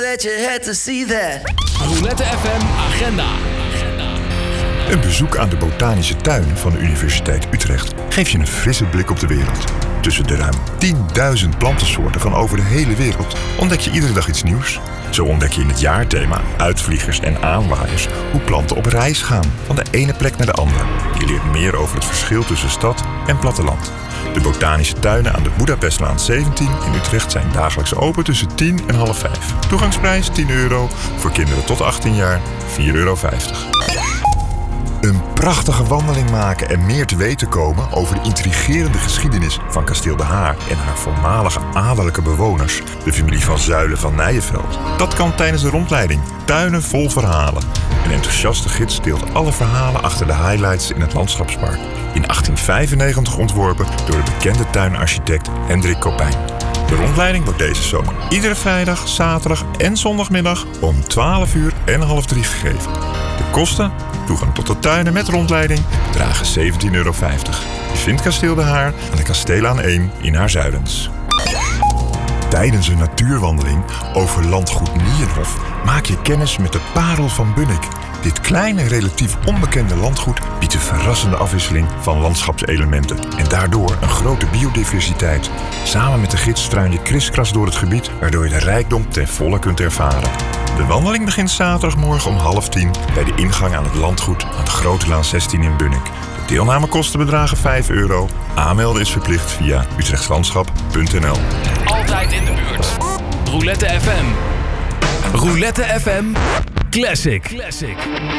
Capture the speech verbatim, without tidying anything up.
that you had to see that. Roulette F M Agenda. Een bezoek aan de botanische tuin van de Universiteit Utrecht geeft je een frisse blik op de wereld. Tussen de ruim tienduizend plantensoorten van over de hele wereld ontdek je iedere dag iets nieuws. Zo ontdek je in het jaarthema Uitvliegers en aanwaaiers hoe planten op reis gaan van de ene plek naar de andere. Je leert meer over het verschil tussen stad en platteland. De botanische tuinen aan de Boedapestlaan zeventien in Utrecht zijn dagelijks open tussen tien en half vijf. Toegangsprijs tien euro, voor kinderen tot achttien jaar vier euro vijftig. Een prachtige wandeling maken en meer te weten komen over de intrigerende geschiedenis van Kasteel De Haar en haar voormalige adellijke bewoners, de familie van Zuylen van Nijenveld. Dat kan tijdens de rondleiding Tuinen vol verhalen. Een enthousiaste gids deelt alle verhalen achter de highlights in het landschapspark. In achttien vijfennegentig ontworpen door de bekende tuinarchitect Hendrik Coppijn. De rondleiding wordt deze zomer iedere vrijdag, zaterdag en zondagmiddag om twaalf uur en half drie gegeven. De kosten, toegang tot de tuinen met rondleiding, bedragen zeventien euro vijftig. Je vindt Kasteel De Haar aan de Kasteelaan één in Haarzuilens. Tijdens een natuurwandeling over landgoed Nierenhof maak je kennis met de Parel van Bunnik. Dit kleine, relatief onbekende landgoed biedt een verrassende afwisseling van landschapselementen en daardoor een grote biodiversiteit. Samen met de gids struin je kriskras door het gebied, waardoor je de rijkdom ten volle kunt ervaren. De wandeling begint zaterdagmorgen om half tien bij de ingang aan het landgoed aan de Grote Laan zestien in Bunnik. De deelnamekosten bedragen vijf euro. Aanmelden is verplicht via utrechtslandschap punt n l. Altijd in de buurt. Roulette F M. Roulette F M Classic. Classic.